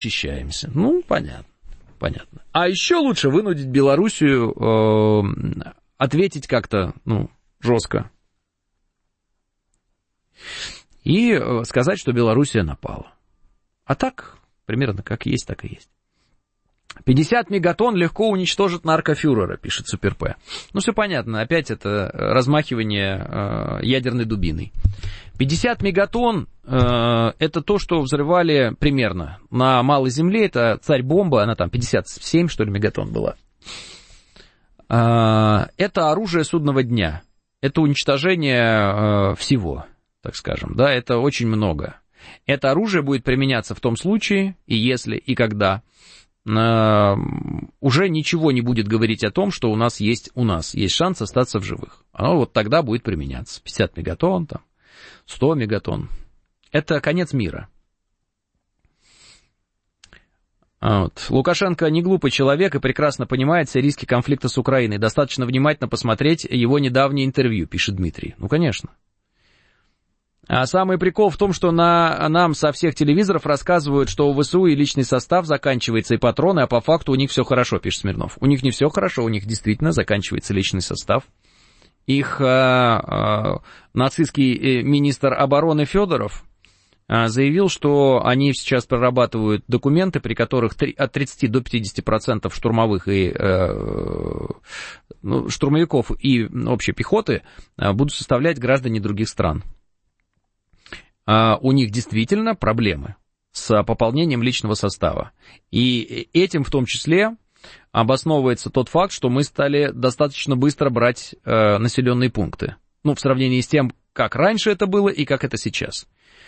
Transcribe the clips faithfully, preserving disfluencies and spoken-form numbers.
защищаемся. Ну, понятно, понятно. А еще лучше вынудить Белоруссию э, ответить как-то, ну, жестко. И э, сказать, что Белоруссия напала. А так, примерно как есть, так и есть. пятьдесят мегатонн легко уничтожит наркофюрера, пишет Супер П. Ну, все понятно, опять это размахивание э, ядерной дубиной. пятьдесят мегатонн э, это то, что взрывали примерно на Малой Земле, это царь-бомба, она там пятьдесят семь, что ли, мегатонн была. Э, это оружие судного дня, это уничтожение э, всего, так скажем, да, это очень много. Это оружие будет применяться в том случае, и если, и когда Uh, уже ничего не будет говорить о том, что у нас есть, у нас есть шанс остаться в живых. Оно вот тогда будет применяться. пятьдесят мегатонн, там, сто мегатонн. Это конец мира. Вот. Лукашенко не глупый человек и прекрасно понимает все риски конфликта с Украиной. Достаточно внимательно посмотреть его недавнее интервью, пишет Дмитрий. Ну, конечно. А самый прикол в том, что на, нам со всех телевизоров рассказывают, что у ВСУ и личный состав заканчивается, и патроны, а по факту у них все хорошо, пишет Смирнов. У них не все хорошо, у них действительно заканчивается личный состав. Их а, а, нацистский министр обороны Федоров а, заявил, что они сейчас прорабатывают документы, при которых три, от тридцати до пятидесяти процентов штурмовых и, а, ну, штурмовиков и общей пехоты а, будут составлять граждане других стран. Uh, у них действительно проблемы с пополнением личного состава. И этим в том числе обосновывается тот факт, что мы стали достаточно быстро брать uh, населенные пункты. Ну, в сравнении с тем, как раньше это было и как это сейчас.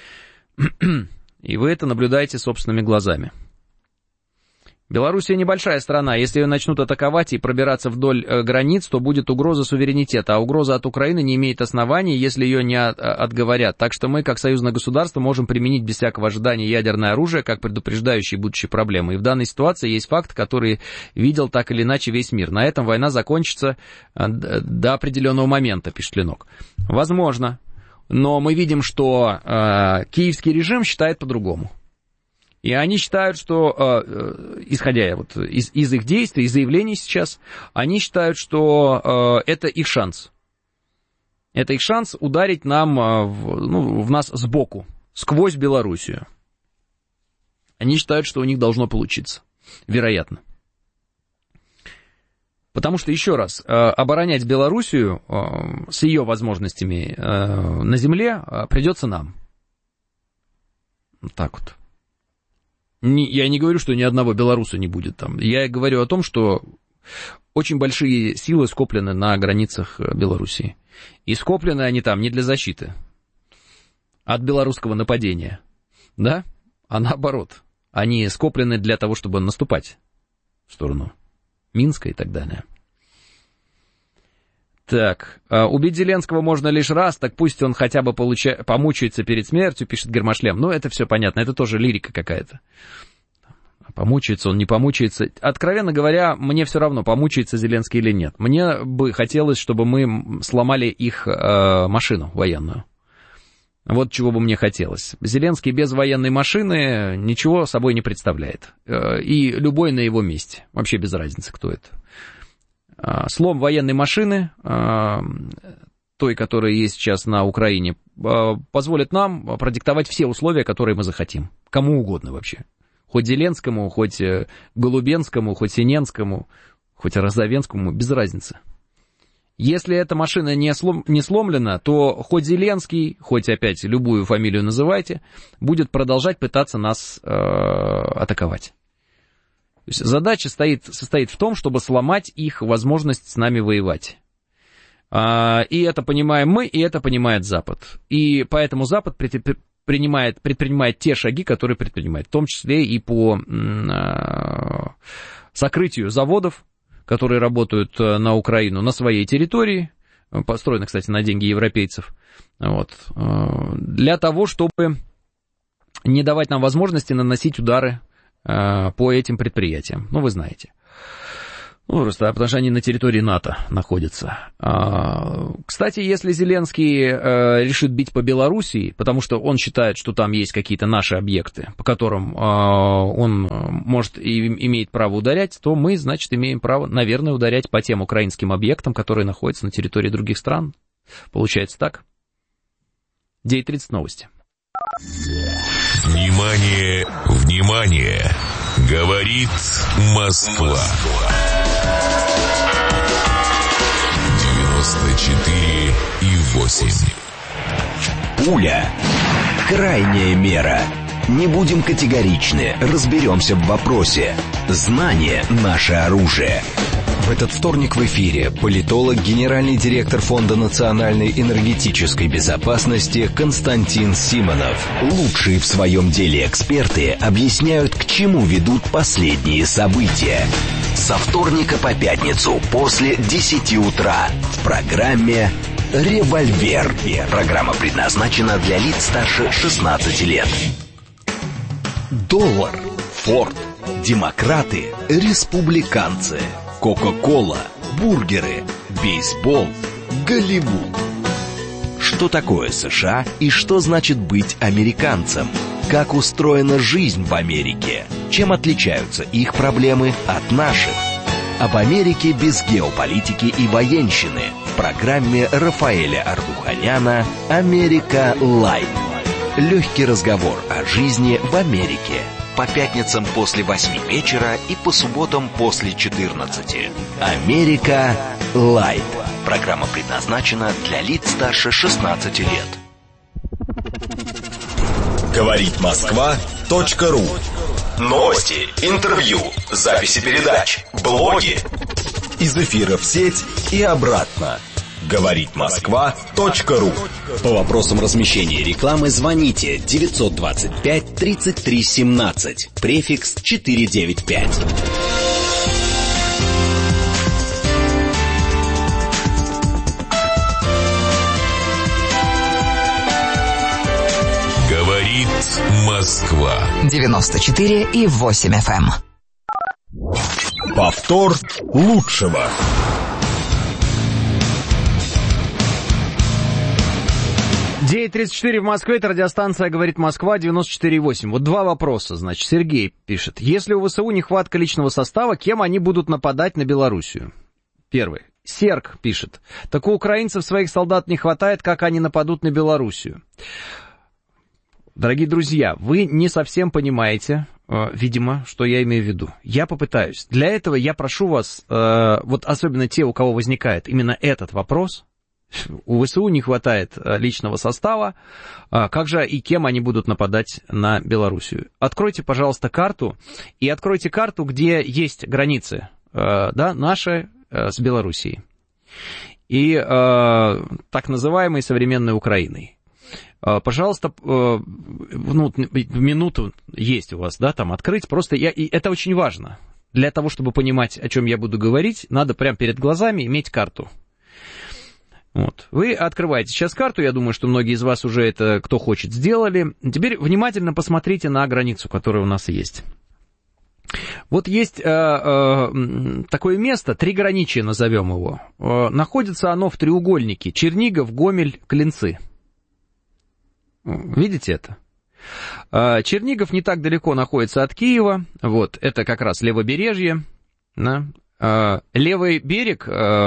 И вы это наблюдаете собственными глазами. Белоруссия небольшая страна. Если ее начнут атаковать и пробираться вдоль э, границ, то будет угроза суверенитета. А угроза от Украины не имеет оснований, если ее не от, отговорят. Так что мы, как союзное государство, можем применить без всякого ожидания ядерное оружие, как предупреждающие будущие проблемы. И в данной ситуации есть факт, который видел так или иначе весь мир. На этом война закончится э, до определенного момента, пишет Ленок. Возможно. Но мы видим, что э, киевский режим считает по-другому. И они считают, что, э, исходя вот из, из их действий, из заявлений сейчас, они считают, что э, это их шанс. Это их шанс ударить нам, э, в, ну, в нас сбоку, сквозь Белоруссию. Они считают, что у них должно получиться. Вероятно. Потому что, еще раз, э, оборонять Белоруссию э, с ее возможностями э, на земле э, придется нам. Вот так вот. Я не говорю, что ни одного белоруса не будет там. Я говорю о том, что очень большие силы скоплены на границах Белоруссии. И скоплены они там не для защиты от белорусского нападения, да? А наоборот. Они скоплены для того, чтобы наступать в сторону Минска и так далее. Так, убить Зеленского можно лишь раз, так пусть он хотя бы получа... помучается перед смертью, пишет Гермошлем. Ну, это все понятно, это тоже лирика какая-то. Помучается он, не помучается. Откровенно говоря, мне все равно, помучается Зеленский или нет. Мне бы хотелось, чтобы мы сломали их э, машину военную. Вот чего бы мне хотелось. Зеленский без военной машины ничего собой не представляет. Э, и любой на его месте. Вообще без разницы, кто это. Слом военной машины, той, которая есть сейчас на Украине, позволит нам продиктовать все условия, которые мы захотим. Кому угодно вообще. Хоть Зеленскому, хоть Голубенскому, хоть Синенскому, хоть Розовенскому, без разницы. Если эта машина не, слом, не сломлена, то хоть Зеленский, хоть опять любую фамилию называйте, будет продолжать пытаться нас э, атаковать. То есть задача стоит, состоит в том, чтобы сломать их возможность с нами воевать. А, и это понимаем мы, и это понимает Запад. И поэтому Запад предпринимает, предпринимает те шаги, которые предпринимает, в том числе и по а, сокрытию заводов, которые работают на Украину, на своей территории, построены, кстати, на деньги европейцев, вот, для того, чтобы не давать нам возможности наносить удары по этим предприятиям. Ну, вы знаете. Ну, просто потому что они на территории НАТО находятся. Кстати, если Зеленский решит бить по Белоруссии, потому что он считает, что там есть какие-то наши объекты, по которым он может и имеет право ударять, то мы, значит, имеем право, наверное, ударять по тем украинским объектам, которые находятся на территории других стран. Получается так? девять тридцать новости. Внимание, внимание! Говорит Москва. девяносто четыре и восемь. Пуля. Крайняя мера. Не будем категоричны, разберемся в вопросе. Знание – наше оружие. В этот вторник в эфире политолог, генеральный директор Фонда национальной энергетической безопасности Константин Симонов. Лучшие в своем деле эксперты объясняют, к чему ведут последние события. Со вторника по пятницу после десяти утра в программе «Револьвер». Программа предназначена для лиц старше шестнадцати лет. Доллар, Форд, демократы, республиканцы, Кока-кола, бургеры, бейсбол, Голливуд. Что такое США и что значит быть американцем? Как устроена жизнь в Америке? Чем отличаются их проблемы от наших? Об Америке без геополитики и военщины в программе Рафаэля Ардуханяна «Америка Лайв». Легкий разговор о жизни в Америке. По пятницам после восьми вечера и по субботам после четырнадцати. «Америка Лайв». Программа предназначена для лиц старше шестнадцати лет. Говорит Москва точка ру. Новости, интервью, записи передач, блоги. Из эфира в сеть и обратно. Говорит Москва точка ру. По вопросам размещения рекламы звоните девятьсот двадцать пять тридцать три семнадцать, префикс четыреста девяносто пять. Говорит Москва. девяносто четыре и восемь эф эм. Повтор лучшего. девять тридцать четыре в Москве, это радиостанция «Говорит Москва», девяносто четыре и восемь. Вот два вопроса, значит. Сергей пишет. Если у ВСУ нехватка личного состава, кем они будут нападать на Белоруссию? Первый. Серг пишет. Так у украинцев своих солдат не хватает, как они нападут на Белоруссию? Дорогие друзья, вы не совсем понимаете, э, видимо, что я имею в виду. Я попытаюсь. Для этого я прошу вас, э, вот особенно те, у кого возникает именно этот вопрос, у ВСУ не хватает личного состава, как же и кем они будут нападать на Белоруссию? Откройте, пожалуйста, карту, и откройте карту, где есть границы, да, наши с Белоруссией и так называемой современной Украиной. Пожалуйста, ну, минуту есть у вас, да, там открыть, просто я, и это очень важно. Для того, чтобы понимать, о чем я буду говорить, надо прямо перед глазами иметь карту. Вот. Вы открываете сейчас карту, я думаю, что многие из вас уже это, кто хочет, сделали. Теперь внимательно посмотрите на границу, которая у нас есть. Вот есть э, э, такое место, триграничие назовем его. Э, находится оно в треугольнике Чернигов, Гомель, Клинцы. Видите это? Э, Чернигов не так далеко находится от Киева. Вот, это как раз левобережье, да? Левый берег,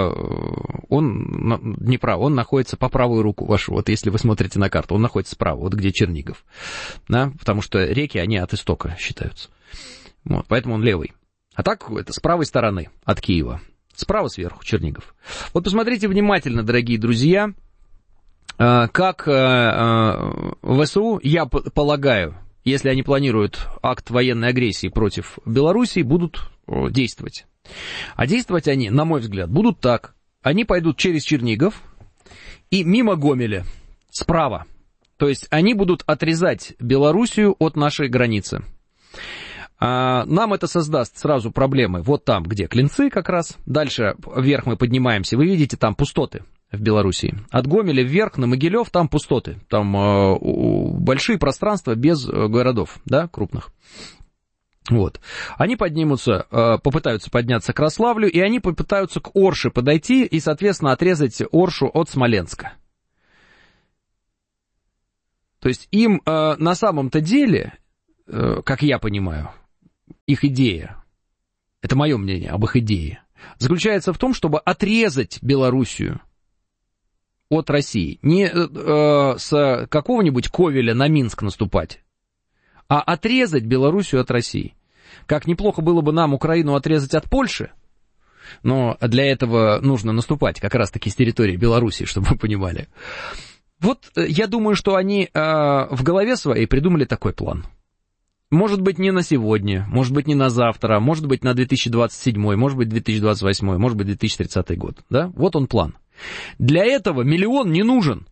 он, Днепра, он находится по правую руку вашу, вот если вы смотрите на карту, он находится справа, вот где Чернигов, да, потому что реки, они от истока считаются, вот, поэтому он левый. А так, это с правой стороны, от Киева, справа сверху Чернигов. Вот посмотрите внимательно, дорогие друзья, как ВСУ, я полагаю, если они планируют акт военной агрессии против Белоруссии, будут действовать. А действовать они, на мой взгляд, будут так. Они пойдут через Чернигов и мимо Гомеля, справа. То есть они будут отрезать Белоруссию от нашей границы. А нам это создаст сразу проблемы вот там, где Клинцы как раз. Дальше вверх мы поднимаемся. Вы видите, там пустоты в Белоруссии. От Гомеля вверх на Могилев там пустоты. Там э, большие пространства без городов, да, крупных. Вот. Они поднимутся, попытаются подняться к Рославлю, и они попытаются к Орше подойти и, соответственно, отрезать Оршу от Смоленска. То есть им на самом-то деле, как я понимаю, их идея, это мое мнение об их идее, заключается в том, чтобы отрезать Белоруссию от России. Не с какого-нибудь Ковеля на Минск наступать, а отрезать Белоруссию от России. Как неплохо было бы нам Украину отрезать от Польши, но для этого нужно наступать как раз-таки с территории Белоруссии, чтобы вы понимали. Вот я думаю, что они э, в голове своей придумали такой план. Может быть, не на сегодня, может быть, не на завтра, может быть, на две тысячи двадцать седьмой, может быть, две тысячи двадцать восьмой, может быть, две тысячи тридцатый год. Да? Вот он план. Для этого миллион не нужен.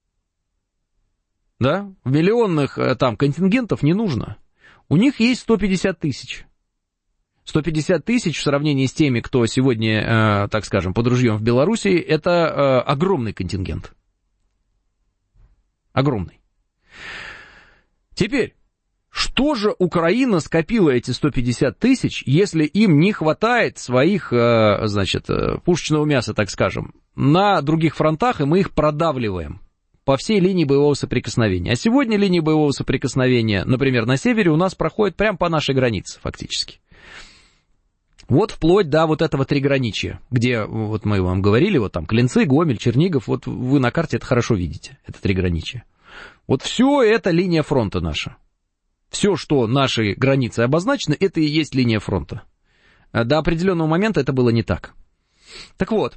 Да? Миллионных там контингентов не нужно. У них есть сто пятьдесят тысяч. сто пятьдесят тысяч в сравнении с теми, кто сегодня, э, так скажем, под ружьем в Белоруссии, это э, огромный контингент. Огромный. Теперь, что же Украина скопила эти сто пятьдесят тысяч, если им не хватает своих, э, значит, пушечного мяса, так скажем, на других фронтах, и мы их продавливаем по всей линии боевого соприкосновения. А сегодня линия боевого соприкосновения, например, на севере у нас проходит прямо по нашей границе, фактически. Вот вплоть до вот этого триграничия, где, вот мы вам говорили, вот там Клинцы, Гомель, Чернигов, вот вы на карте это хорошо видите, это триграничие. Вот все это линия фронта наша. Все, что нашей границы обозначено, это и есть линия фронта. До определенного момента это было не так. Так вот,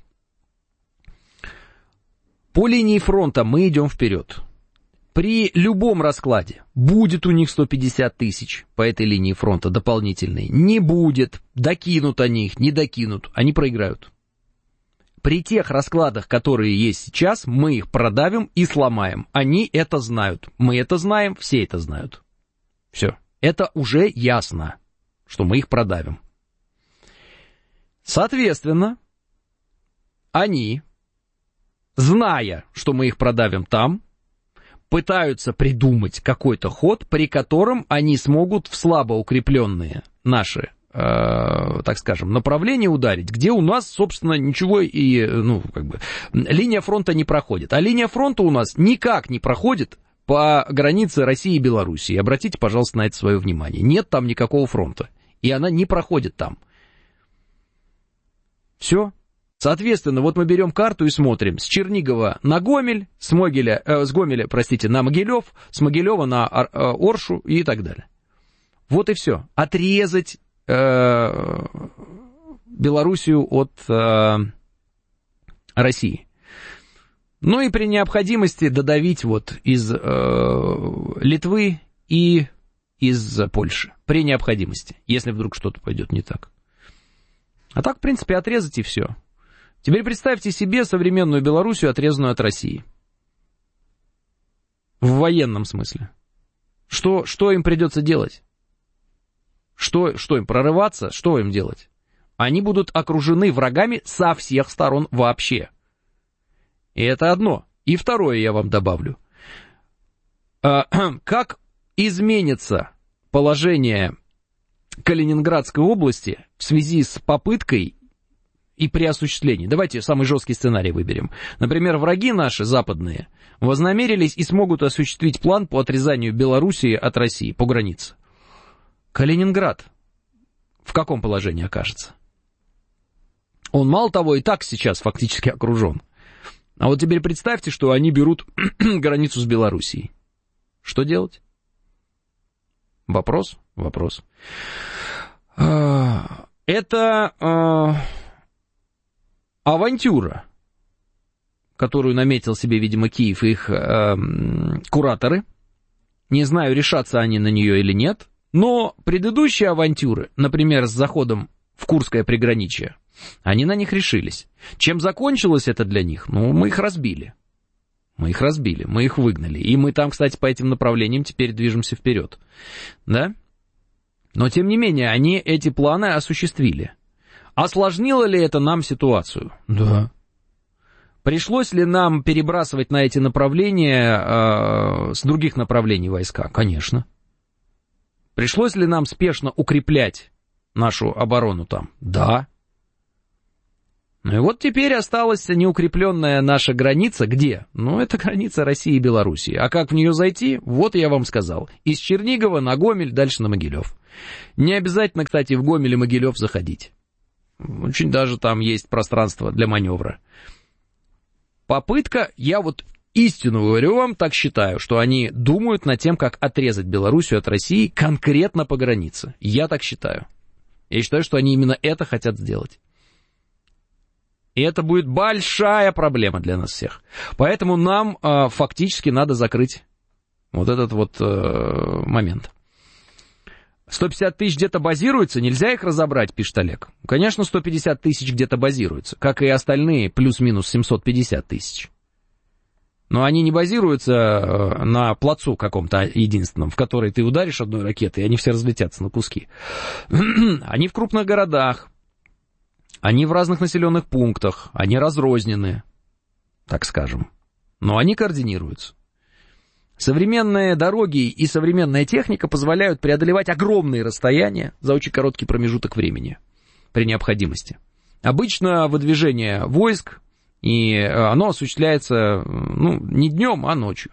по линии фронта мы идем вперед. При любом раскладе будет у них сто пятьдесят тысяч по этой линии фронта дополнительные. Не будет, докинут они их, не докинут, они проиграют. При тех раскладах, которые есть сейчас, мы их продавим и сломаем. Они это знают, мы это знаем, все это знают. Все, это уже ясно, что мы их продавим. Соответственно, они, зная, что мы их продавим там, пытаются придумать какой-то ход, при котором они смогут в слабо укрепленные наши, э, так скажем, направления ударить, где у нас, собственно, ничего и, ну, как бы, линия фронта не проходит. А линия фронта у нас никак не проходит по границе России и Белоруссии. Обратите, пожалуйста, на это свое внимание. Нет там никакого фронта, и она не проходит там. Все. Соответственно, вот мы берем карту и смотрим с Чернигова на Гомель, с, Могиля, э, с Гомеля, простите, на Могилев, с Могилева на Ор, э, Оршу и так далее. Вот и все. Отрезать э, Белоруссию от э, России. Ну и при необходимости додавить вот из э, Литвы и из Польши. При необходимости, если вдруг что-то пойдет не так. А так, в принципе, отрезать и все. Теперь представьте себе современную Белоруссию, отрезанную от России. В военном смысле. Что, что им придется делать? Что, что им, прорываться? Что им делать? Они будут окружены врагами со всех сторон вообще. И это одно. И второе я вам добавлю. Как изменится положение Калининградской области в связи с попыткой и при осуществлении. Давайте самый жесткий сценарий выберем. Например, враги наши, западные, вознамерились и смогут осуществить план по отрезанию Белоруссии от России по границе. Калининград в каком положении окажется? Он, мало того, и так сейчас фактически окружен. А вот теперь представьте, что они берут границу с Белоруссией. Что делать? Вопрос? Вопрос. Это... авантюра, которую наметил себе, видимо, Киев и их э, кураторы. Не знаю, решатся они на нее или нет, но предыдущие авантюры, например, с заходом в Курское приграничье, они на них решились. Чем закончилось это для них? Ну, мы их разбили. Мы их разбили, мы их выгнали. И мы там, кстати, по этим направлениям теперь движемся вперед. Да? Но, тем не менее, они эти планы осуществили. Осложнило ли это нам ситуацию? Да. Пришлось ли нам перебрасывать на эти направления э, с других направлений войска? Конечно. Пришлось ли нам спешно укреплять нашу оборону там? Да. Ну и вот теперь осталась неукрепленная наша граница. Где? Ну, это граница России и Белоруссии. А как в нее зайти? Вот я вам сказал. Из Чернигова на Гомель, дальше на Могилев. Не обязательно, кстати, в Гомель и Могилев заходить. Очень даже там есть пространство для маневра. Попытка, я вот истину говорю вам, так считаю, что они думают над тем, как отрезать Белоруссию от России конкретно по границе. Я так считаю. Я считаю, что они именно это хотят сделать. И это будет большая проблема для нас всех. Поэтому нам э, фактически надо закрыть вот этот вот э, момент. сто пятьдесят тысяч где-то базируются, нельзя их разобрать, пишет Олег. Конечно, сто пятьдесят тысяч где-то базируются, как и остальные, плюс-минус семьсот пятьдесят тысяч. Но они не базируются на плацу каком-то единственном, в который ты ударишь одной ракетой, и они все разлетятся на куски. Они в крупных городах. Они в разных населенных пунктах, они разрознены, так скажем, но они координируются. Современные дороги и современная техника позволяют преодолевать огромные расстояния за очень короткий промежуток времени при необходимости. Обычно выдвижение войск, и оно осуществляется ну, не днем, а ночью.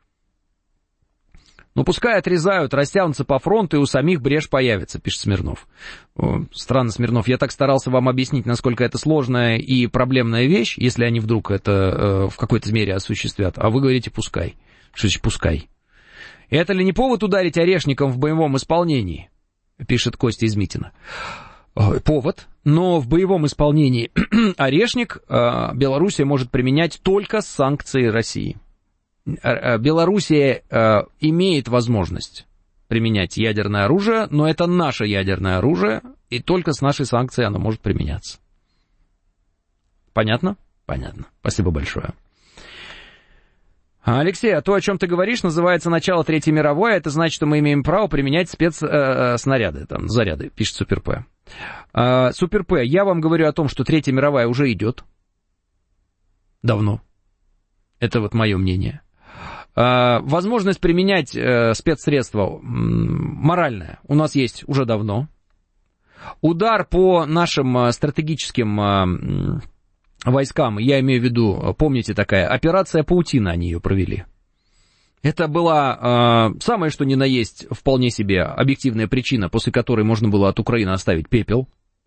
Ну, пускай отрезают, растянутся по фронту, и у самих брешь появится, пишет Смирнов. О, странно, Смирнов, я так старался вам объяснить, насколько это сложная и проблемная вещь, если они вдруг это э, в какой-то мере осуществят, а вы говорите «пускай». Что значит «пускай»? Это ли не повод ударить орешником в боевом исполнении, пишет Костя из Митина. Повод, но в боевом исполнении орешник э, Белоруссия может применять только с санкцией России. Белоруссия э, имеет возможность применять ядерное оружие, но это наше ядерное оружие, и только с нашей санкцией оно может применяться. Понятно? Понятно. Спасибо большое. Алексей, а то, о чем ты говоришь, называется начало Третьей мировой, а это значит, что мы имеем право применять спецснаряды, там, заряды, пишет Супер П. А, Супер П, я вам говорю о том, что Третья мировая уже идет. Давно. Это вот мое мнение. Возможность применять спецсредства моральная у нас есть уже давно. Удар по нашим стратегическим войскам, я имею в виду, помните, такая операция «Паутина», они ее провели. Это была самое что ни на есть вполне себе объективная причина, после которой можно было от Украины оставить пепел.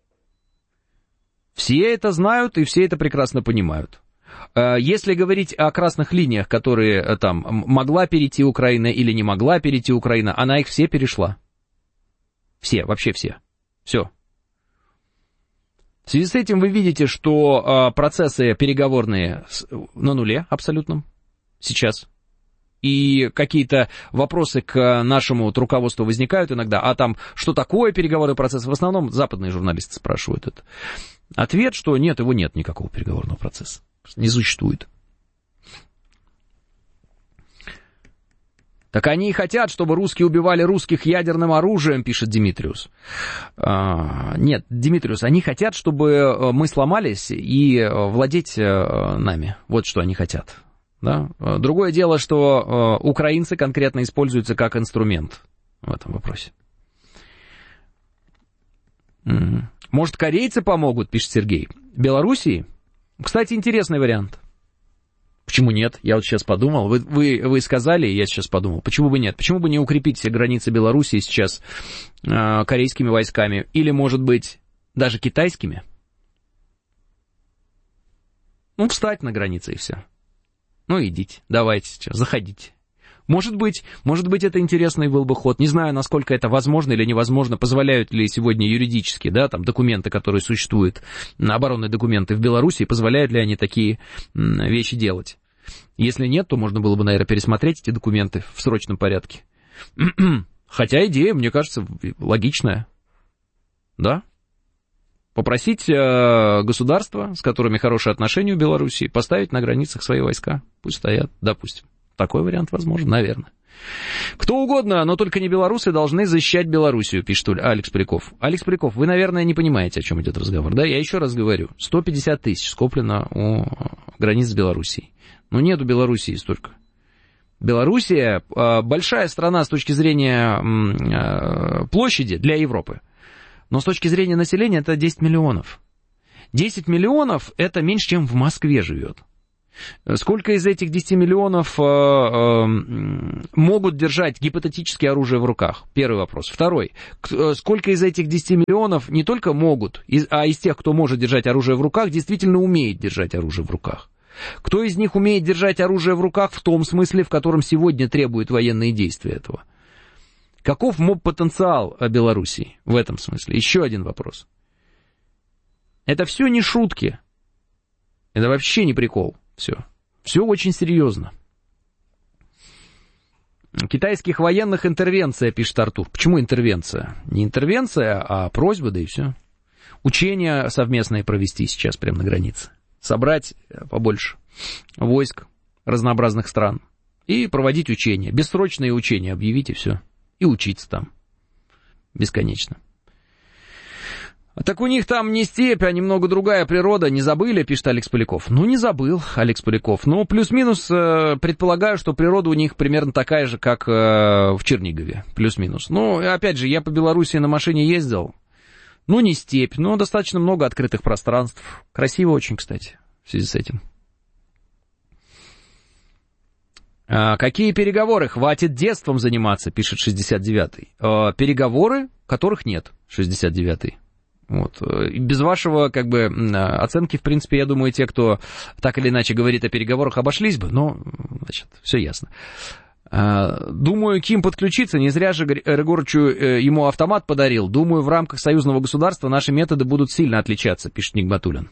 Все это знают и все это прекрасно понимают. Если говорить о красных линиях, которые там могла перейти Украина или не могла перейти Украина, она их все перешла. Все, вообще все. Все. В связи с этим вы видите, что процессы переговорные на нуле абсолютном сейчас. И какие-то вопросы к нашему вот руководству возникают иногда. А там, что такое переговорный процесс? В основном западные журналисты спрашивают это. Ответ, что нет, его нет никакого переговорного процесса. Не существует. Так они и хотят, чтобы русские убивали русских ядерным оружием, пишет Димитриус. А, нет, Димитриус, они хотят, чтобы мы сломались и владеть нами. Вот что они хотят. Да? Другое дело, что украинцы конкретно используются как инструмент в этом вопросе. Может, корейцы помогут, пишет Сергей. Белоруссии? Кстати, интересный вариант. Почему нет? Я вот сейчас подумал. Вы, вы, вы сказали, я сейчас подумал. Почему бы нет? Почему бы не укрепить все границы Белоруссии сейчас э, корейскими войсками? Или, может быть, даже китайскими? Ну, встать на границе и все. Ну, идите, давайте сейчас, заходите. Может быть, может быть, это интересный был бы ход. Не знаю, насколько это возможно или невозможно. Позволяют ли сегодня юридически, да, там, документы, которые существуют, оборонные документы в Беларуси, позволяют ли они такие вещи делать. Если нет, то можно было бы, наверное, пересмотреть эти документы в срочном порядке. Хотя идея, мне кажется, логичная. Да? Попросить э, государства, с которыми хорошие отношения у Беларуси, поставить на границах свои войска. Пусть стоят, допустим. Такой вариант возможен, наверное. Кто угодно, но только не белорусы, должны защищать Белоруссию, пишет Алекс Поляков. Алекс Поляков, вы, наверное, не понимаете, о чем идет разговор. Да, я еще раз говорю. сто пятьдесят тысяч скоплено у границ с Белоруссией. Но нет у Белоруссии столько. Белоруссия большая страна с точки зрения площади для Европы, но с точки зрения населения это десять миллионов. десять миллионов это меньше, чем в Москве живет. Сколько из этих десяти миллионов могут держать гипотетически оружие в руках? Первый вопрос. Второй. Сколько из этих десяти миллионов не только могут, а из тех, кто может держать оружие в руках, действительно умеет держать оружие в руках? Кто из них умеет держать оружие в руках в том смысле, в котором сегодня требуют военные действия этого? Каков моб-потенциал Белоруссии в этом смысле? Еще один вопрос. Это все не шутки. Это вообще не прикол. Все. Все очень серьезно. Китайских военных интервенция, пишет Артур. Почему интервенция? Не интервенция, а просьба, да и все. Учения совместные провести сейчас прямо на границе. Собрать побольше войск разнообразных стран и проводить учения. Бессрочные учения объявить и все. И учиться там. Бесконечно. Так у них там не степь, а немного другая природа. Не забыли, пишет Алекс Поляков. Ну, не забыл Алекс Поляков. Ну, плюс-минус, э, предполагаю, что природа у них примерно такая же, как э, в Чернигове. Плюс-минус. Ну, опять же, я по Белоруссии на машине ездил. Ну, не степь, но достаточно много открытых пространств. Красиво очень, кстати, в связи с этим. А, какие переговоры? Хватит детством заниматься, пишет шестьдесят девятый. А, переговоры, которых нет, шестьдесят девятый. Вот. И без вашего, как бы, оценки, в принципе, я думаю, те, кто так или иначе говорит о переговорах, обошлись бы, но, значит, все ясно. Думаю, Ким подключится, не зря же Григорычу ему автомат подарил. Думаю, в рамках союзного государства наши методы будут сильно отличаться, пишет Нигматуллин.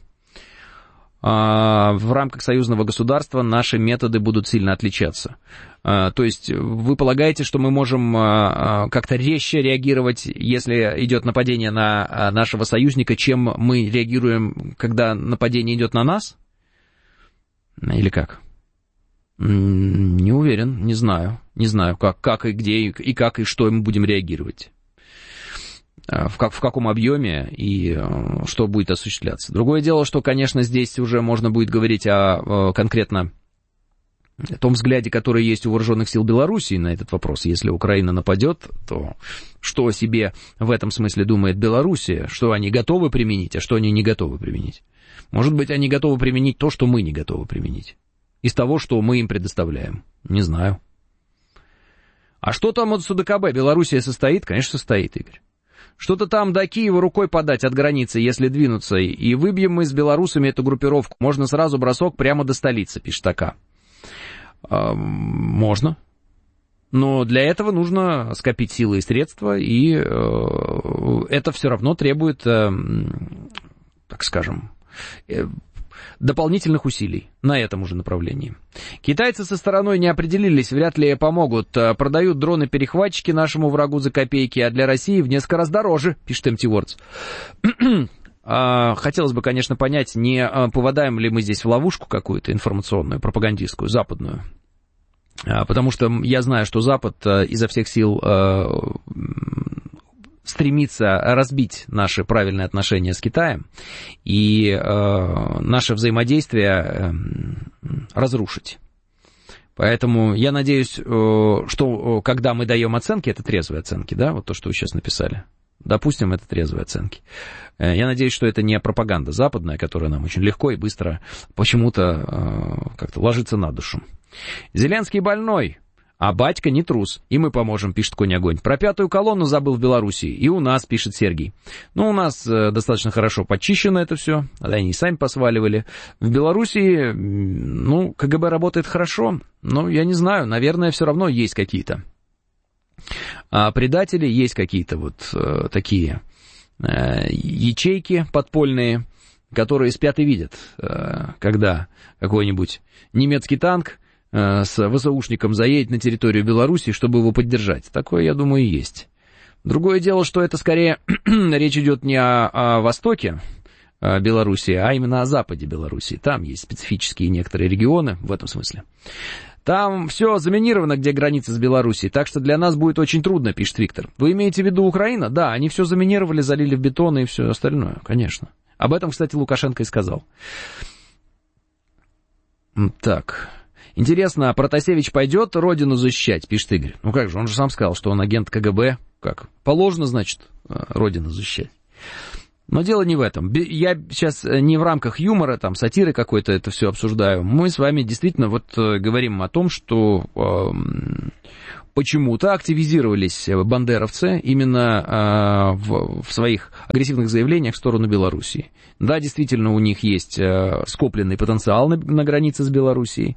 В рамках союзного государства наши методы будут сильно отличаться. То есть вы полагаете, что мы можем как-то резче реагировать, если идет нападение на нашего союзника, чем мы реагируем, когда нападение идет на нас? Или как? Не уверен, не знаю. Не знаю, как, как и где, и как, и что мы будем реагировать. В, как, в каком объеме и что будет осуществляться. Другое дело, что, конечно, здесь уже можно будет говорить о, о конкретно о том взгляде, который есть у вооруженных сил Белоруссии на этот вопрос. Если Украина нападет, то что о себе в этом смысле думает Белоруссия, что они готовы применить, а что они не готовы применить. Может быть, они готовы применить то, что мы не готовы применить. Из того, что мы им предоставляем. Не знаю. А что там от СУДКБ? Белоруссия состоит? Конечно, состоит, Игорь. Что-то там до Киева рукой подать от границы, если двинуться, и выбьем мы с белорусами эту группировку. Можно сразу бросок прямо до столицы, пишет АК. А, можно. Но для этого нужно скопить силы и средства, и э, это все равно требует, э, так скажем, э, дополнительных усилий на этом уже направлении. Китайцы со стороной не определились, вряд ли помогут. Продают дроны-перехватчики нашему врагу за копейки, а для России в несколько раз дороже, пишет эм ти Words. Хотелось бы, конечно, понять, не попадаем ли мы здесь в ловушку какую-то информационную, пропагандистскую, западную. Потому что я знаю, что Запад изо всех сил стремится разбить наши правильные отношения с Китаем и э, наше взаимодействие э, разрушить. Поэтому я надеюсь, э, что э, когда мы даем оценки, это трезвые оценки, да, вот то, что вы сейчас написали. Допустим, это трезвые оценки. Э, я надеюсь, что это не пропаганда западная, которая нам очень легко и быстро почему-то э, как-то ложится на душу. Зеленский больной. А батька не трус, и мы поможем, пишет Конь Огонь. Про пятую колонну забыл в Белоруссии, и у нас, пишет Сергей. Ну, у нас э, достаточно хорошо подчищено это все, они и сами посваливали. В Белоруссии, ну, ка гэ бэ работает хорошо, но я не знаю, наверное, все равно есть какие-то а предатели, есть какие-то вот э, такие э, ячейки подпольные, которые спят и видят, э, когда какой-нибудь немецкий танк с ВСУшником заедет на территорию Беларуси, чтобы его поддержать. Такое, я думаю, и есть. Другое дело, что это скорее речь идет не о, о востоке Беларуси, а именно о западе Беларуси. Там есть специфические некоторые регионы в этом смысле. Там все заминировано, где граница с Белоруссией, так что для нас будет очень трудно, пишет Виктор. Вы имеете в виду Украина? Да, они все заминировали, залили в бетон и все остальное, конечно. Об этом, кстати, Лукашенко и сказал. Так... Интересно, а Протасевич пойдет родину защищать, пишет Игорь. Ну как же, он же сам сказал, что он агент КГБ. Как? Положено, значит, родину защищать. Но дело не в этом. Я сейчас не в рамках юмора, там, сатиры какой-то это все обсуждаю. Мы с вами действительно вот говорим о том, что э, почему-то активизировались бандеровцы именно э, в, в своих агрессивных заявлениях в сторону Белоруссии. Да, действительно, у них есть э, скопленный потенциал на, на границе с Белоруссией.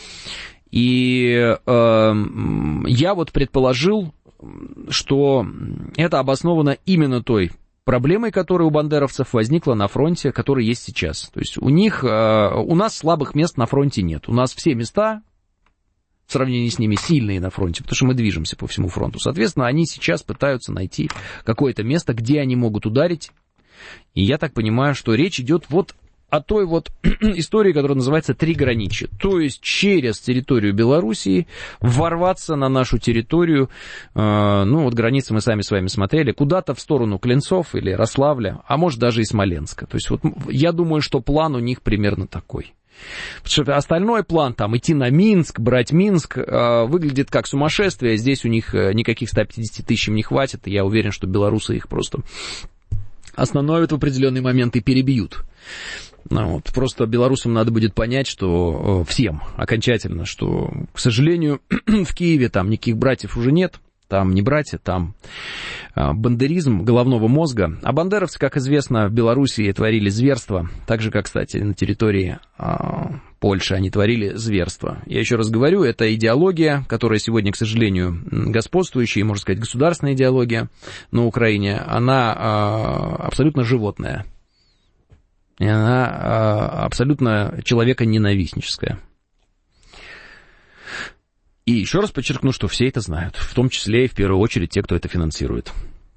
И э, я вот предположил, что это обосновано именно той проблемой, которая у бандеровцев возникла на фронте, которая есть сейчас. То есть у них, у нас слабых мест на фронте нет. У нас все места, в сравнении с ними, сильные на фронте, потому что мы движемся по всему фронту. Соответственно, они сейчас пытаются найти какое-то место, где они могут ударить. И я так понимаю, что речь идет вот о той вот истории, которая называется «Триграничье». То есть через территорию Белоруссии ворваться на нашу территорию, э, ну вот границы мы сами с вами смотрели, куда-то в сторону Клинцов или Рославля, а может даже и Смоленска. То есть вот я думаю, что план у них примерно такой. Потому что остальной план, там, идти на Минск, брать Минск, э, выглядит как сумасшествие. Здесь у них никаких ста пятидесяти тысяч им не хватит. Я уверен, что белорусы их просто остановят в определенный момент и перебьют. Ну, вот, просто белорусам надо будет понять, что э, всем окончательно, что, к сожалению, в Киеве там никаких братьев уже нет, там не братья, там э, бандеризм головного мозга. А бандеровцы, как известно, в Белоруссии творили зверство, так же, как, кстати, на территории э, Польши они творили зверство. Я еще раз говорю, это идеология, которая сегодня, к сожалению, господствующая, можно сказать, государственная идеология на Украине, она э, абсолютно животная. И она а, абсолютно человеконенавистническая. И еще раз подчеркну, что все это знают, в том числе и в первую очередь те, кто это финансирует.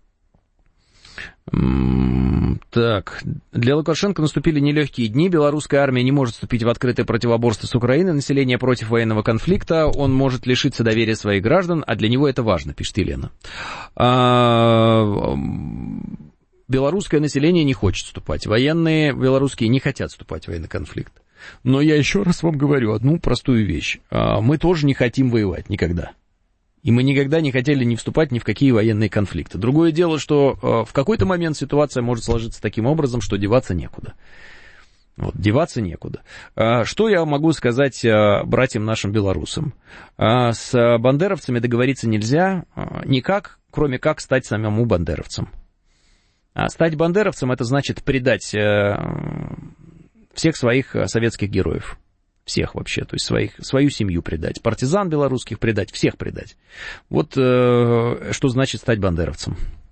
М-м- так, для Лукашенко наступили нелегкие дни. Белорусская армия не может вступить в открытое противоборство с Украиной. Население против военного конфликта. Он может лишиться доверия своих граждан, а для него это важно, пишет Елена. А- Белорусское население не хочет вступать. Военные белорусские не хотят вступать в военный конфликт. Но я еще раз вам говорю одну простую вещь. Мы тоже не хотим воевать никогда. И мы никогда не хотели не вступать ни в какие военные конфликты. Другое дело, что в какой-то момент ситуация может сложиться таким образом, что деваться некуда. Вот, деваться некуда. Что я могу сказать братьям нашим белорусам? С бандеровцами договориться нельзя никак, кроме как стать самому бандеровцем. А стать бандеровцем — это значит предать э, всех своих советских героев. Всех вообще, то есть своих, свою семью предать. Партизан белорусских предать, всех предать. Вот э, что значит стать бандеровцем.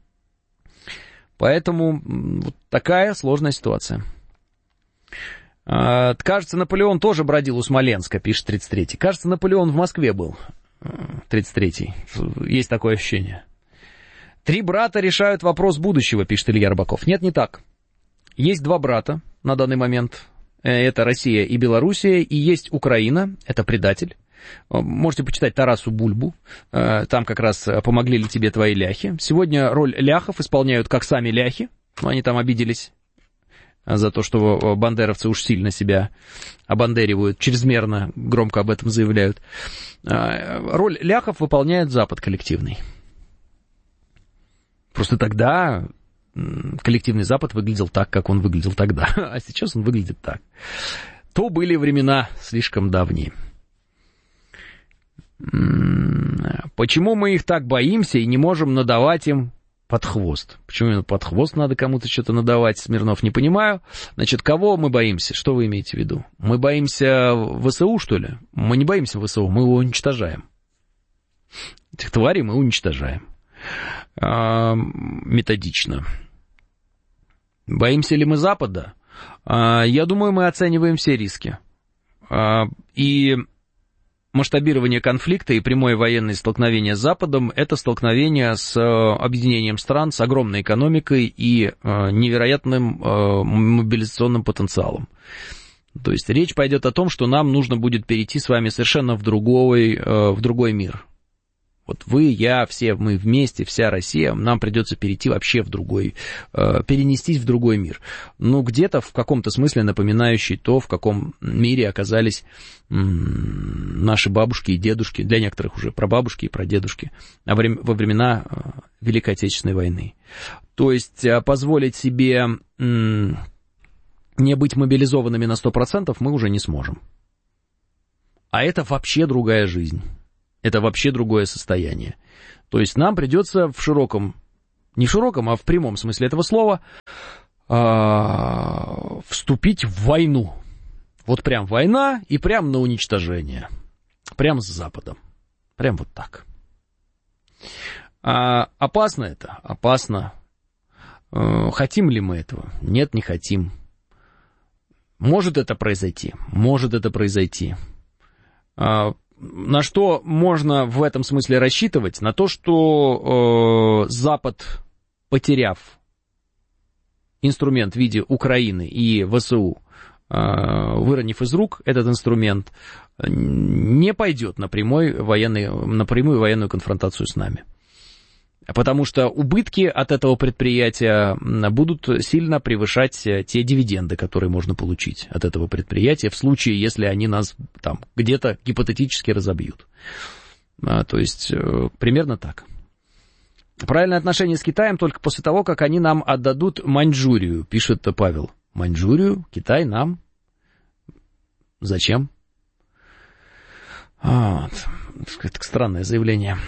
Поэтому вот такая сложная ситуация. Э, кажется, Наполеон тоже бродил у Смоленска, пишет тридцать третий. Кажется, Наполеон в Москве был, тридцать третий. Есть такое ощущение. Три брата решают вопрос будущего, пишет Илья Рыбаков. Нет, не так. Есть два брата на данный момент. Это Россия и Белоруссия. И есть Украина. Это предатель. Можете почитать Тарасу Бульбу. Там как раз «Помогли ли тебе твои ляхи». Сегодня роль ляхов исполняют как сами ляхи. Но они там обиделись за то, что бандеровцы уж сильно себя обандеривают. Чрезмерно громко об этом заявляют. Роль ляхов выполняет Запад коллективный. Просто тогда коллективный Запад выглядел так, как он выглядел тогда, а сейчас он выглядит так. То были времена слишком давние. Почему мы их так боимся и не можем надавать им под хвост? Почему именно под хвост надо кому-то что-то надавать, Смирнов, не понимаю. Значит, кого мы боимся? Что вы имеете в виду? Мы боимся ВСУ, что ли? Мы не боимся ВСУ, мы его уничтожаем. Этих тварей мы уничтожаем. Методично. Боимся ли мы Запада? Я думаю, мы оцениваем все риски. И масштабирование конфликта и прямое военное столкновение с Западом — это столкновение с объединением стран с огромной экономикой и невероятным мобилизационным потенциалом. То есть речь пойдет о том, что нам нужно будет перейти с вами совершенно в другой, в другой мир. Вот вы, я, все мы вместе, вся Россия, нам придется перейти вообще в другой, э, перенестись в другой мир. Ну, где-то в каком-то смысле напоминающий то, в каком мире оказались м- наши бабушки и дедушки, для некоторых уже прабабушки и прадедушки, во времена э, Великой Отечественной войны. То есть э, позволить себе м- не быть мобилизованными на сто процентов мы уже не сможем. А это вообще другая жизнь. Это вообще другое состояние. То есть нам придется в широком, не в широком, а в прямом смысле этого слова, э, вступить в войну. Вот прям война и прям на уничтожение. Прям с Западом. Прям вот так. А опасно это? Опасно. Э, хотим ли мы этого? Нет, не хотим. Может это произойти? Может это произойти. А, на что можно в этом смысле рассчитывать? На то, что э, Запад, потеряв инструмент в виде Украины и ВСУ, э, выронив из рук этот инструмент, не пойдет на, прямой военный, на прямую военную конфронтацию с нами. Потому что убытки от этого предприятия будут сильно превышать те дивиденды, которые можно получить от этого предприятия в случае, если они нас там где-то гипотетически разобьют. А, то есть, примерно так. Правильное отношение с Китаем только после того, как они нам отдадут Маньчжурию, пишет Павел. Маньчжурию? Китай нам? Зачем? А, это странное заявление.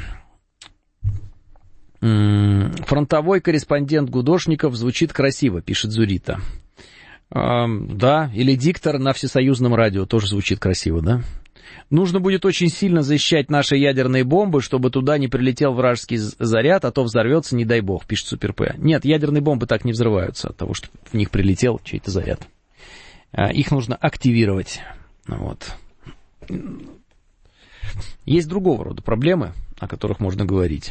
Фронтовой корреспондент Гудошников звучит красиво, пишет Зурита. А, да, или диктор на всесоюзном радио тоже звучит красиво, да? Нужно будет очень сильно защищать наши ядерные бомбы, чтобы туда не прилетел вражеский заряд, а то взорвется, не дай бог, пишет Супер П. Нет, ядерные бомбы так не взрываются от того, что в них прилетел чей-то заряд. А, их нужно активировать. Вот. Есть другого рода проблемы, о которых можно говорить.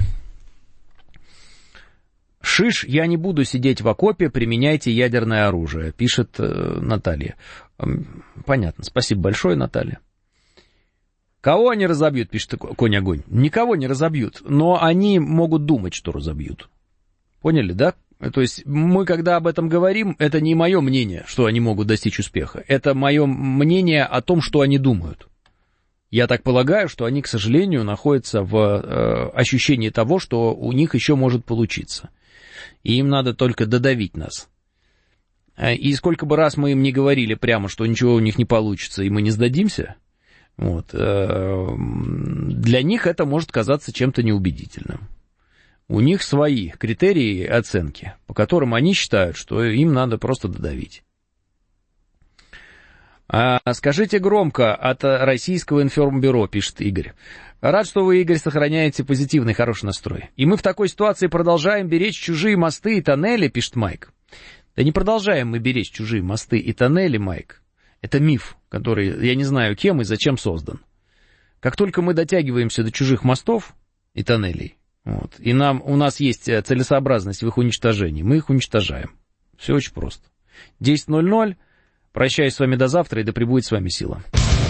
«Шиш, я не буду сидеть в окопе, применяйте ядерное оружие», пишет э, Наталья. Понятно, спасибо большое, Наталья. «Кого они разобьют», пишет Конь-огонь. Никого не разобьют, но они могут думать, что разобьют. Поняли, да? То есть мы, когда об этом говорим, это не мое мнение, что они могут достичь успеха. Это мое мнение о том, что они думают. Я так полагаю, что они, к сожалению, находятся в э, ощущении того, что у них еще может получиться. И им надо только додавить нас. И сколько бы раз мы им не говорили прямо, что ничего у них не получится, и мы не сдадимся, вот, для них это может казаться чем-то неубедительным. У них свои критерии оценки, по которым они считают, что им надо просто додавить. А скажите громко от Российского информбюро, пишет Игорь. Рад, что вы, Игорь, сохраняете позитивный, хороший настрой. И мы в такой ситуации продолжаем беречь чужие мосты и тоннели, пишет Майк. Да не продолжаем мы беречь чужие мосты и тоннели, Майк. Это миф, который, я не знаю, кем и зачем создан. Как только мы дотягиваемся до чужих мостов и тоннелей, вот, и нам, у нас есть целесообразность в их уничтожении, мы их уничтожаем. Все очень просто. десять ноль ноль. Прощаюсь с вами до завтра, и да пребудет с вами сила.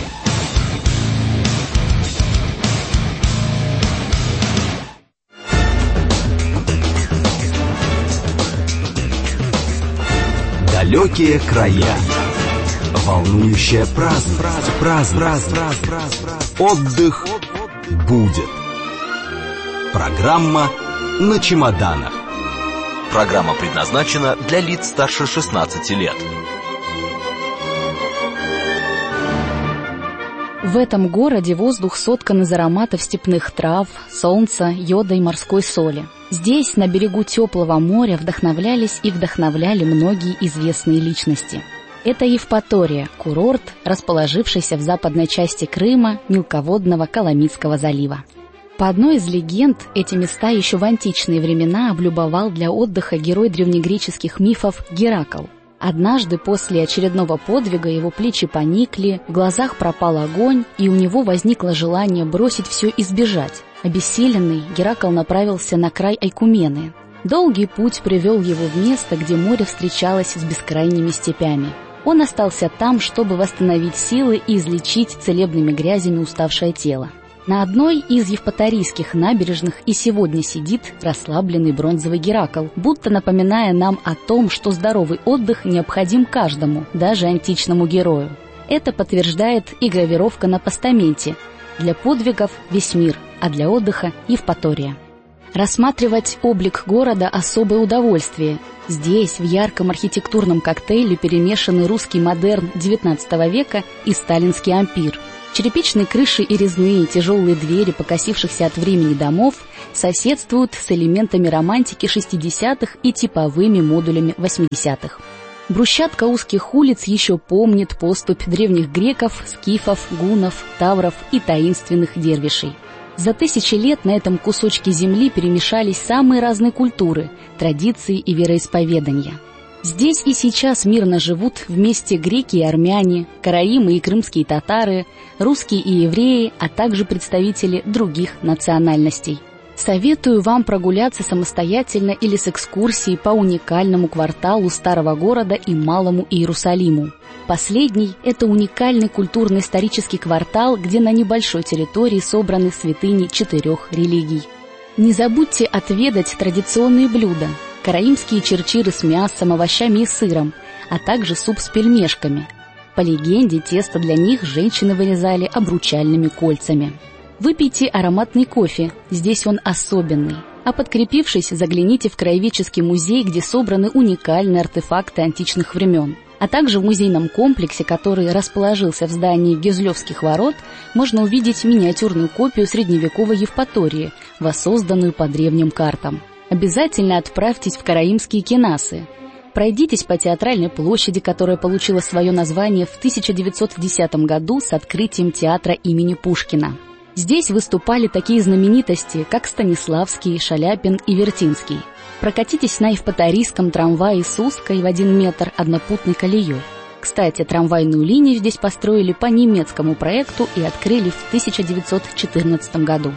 Далекие края. Волнующая праздность. Праздность. Праздность. Отдых будет. Программа на чемоданах. Программа предназначена для лиц старше шестнадцати лет. В этом городе воздух соткан из ароматов степных трав, солнца, йода и морской соли. Здесь, на берегу теплого моря, вдохновлялись и вдохновляли многие известные личности. Это Евпатория, курорт, расположившийся в западной части Крыма, мелководного Коломийского залива. По одной из легенд, эти места еще в античные времена облюбовал для отдыха герой древнегреческих мифов Геракл. Однажды после очередного подвига его плечи поникли, в глазах пропал огонь, и у него возникло желание бросить все и сбежать. Обессиленный, Геракл направился на край Айкумены. Долгий путь привел его в место, где море встречалось с бескрайними степями. Он остался там, чтобы восстановить силы и излечить целебными грязями уставшее тело. На одной из евпаторийских набережных и сегодня сидит расслабленный бронзовый Геракл, будто напоминая нам о том, что здоровый отдых необходим каждому, даже античному герою. Это подтверждает и гравировка на постаменте: для подвигов весь мир, а для отдыха Евпатория. Рассматривать облик города – особое удовольствие. Здесь в ярком архитектурном коктейле перемешаны русский модерн девятнадцатого века и сталинский ампир. Черепичные крыши и резные тяжелые двери покосившихся от времени домов соседствуют с элементами романтики шестидесятых и типовыми модулями восьмидесятых. Брусчатка узких улиц еще помнит поступь древних греков, скифов, гуннов, тавров и таинственных дервишей. За тысячи лет на этом кусочке земли перемешались самые разные культуры, традиции и вероисповедания. Здесь и сейчас мирно живут вместе греки и армяне, караимы и крымские татары, русские и евреи, а также представители других национальностей. Советую вам прогуляться самостоятельно или с экскурсией по уникальному кварталу Старого города и Малому Иерусалиму. Последний – это уникальный культурно-исторический квартал, где на небольшой территории собраны святыни четырех религий. Не забудьте отведать традиционные блюда – караимские чирчиры с мясом, овощами и сыром, а также суп с пельмешками. По легенде, тесто для них женщины вырезали обручальными кольцами. Выпейте ароматный кофе, здесь он особенный. А подкрепившись, загляните в краеведческий музей, где собраны уникальные артефакты античных времен. А также в музейном комплексе, который расположился в здании Гюзлевских ворот, можно увидеть миниатюрную копию средневековой Евпатории, воссозданную по древним картам. Обязательно отправьтесь в караимские кенасы. Пройдитесь по Театральной площади, которая получила свое название в тысяча девятьсот десятом году с открытием театра имени Пушкина. Здесь выступали такие знаменитости, как Станиславский, Шаляпин и Вертинский. Прокатитесь на евпаторийском трамвае с узкой в один метр однопутной колеей. Кстати, трамвайную линию здесь построили по немецкому проекту и открыли в тысяча девятьсот четырнадцатом году.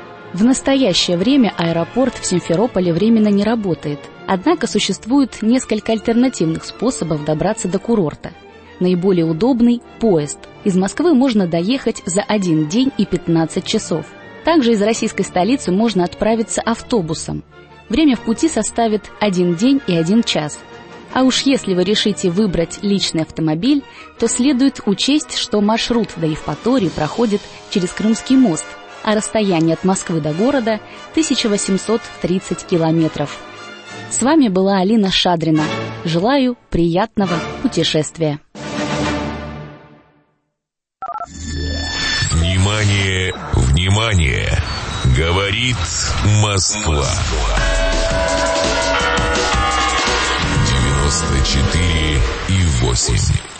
В настоящее время аэропорт в Симферополе временно не работает, однако существует несколько альтернативных способов добраться до курорта. Наиболее удобный – поезд. Из Москвы можно доехать за один день и пятнадцать часов. Также из российской столицы можно отправиться автобусом. Время в пути составит один день и один час. А уж если вы решите выбрать личный автомобиль, то следует учесть, что маршрут до Евпатории проходит через Крымский мост, а расстояние от Москвы до города – тысяча восемьсот тридцать километров. С вами была Алина Шадрина. Желаю приятного путешествия. Внимание, внимание! Говорит Москва. девяносто четыре и восемь.